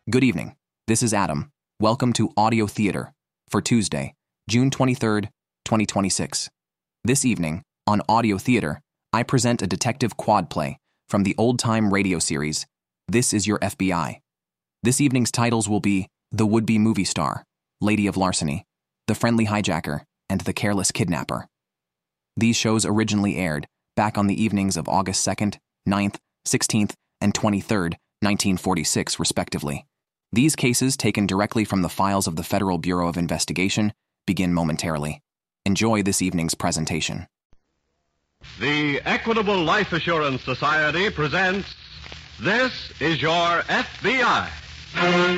Good evening. This is Adam. Welcome to Audio Theater for Tuesday, June 23rd, 2026. This evening, on Audio Theater, I present a detective quad play from the old-time radio series, This Is Your FBI. This evening's titles will be The Would-Be Movie Star, Lady of Larceny, The Friendly Hijacker, and The Careless Kidnapper. These shows originally aired back on the evenings of August 2nd, 9th, 16th, and 23rd, 1946, respectively. These cases, taken directly from the files of the Federal Bureau of Investigation, begin momentarily. Enjoy this evening's presentation. The Equitable Life Assurance Society presents This Is Your FBI.